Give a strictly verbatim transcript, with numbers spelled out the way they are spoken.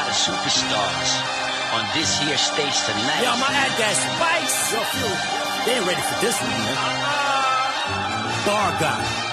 lot of superstars on this here stage tonight. Yo, my add that spice. Yo, Phil, they ain't ready for this one, man. Bar guy.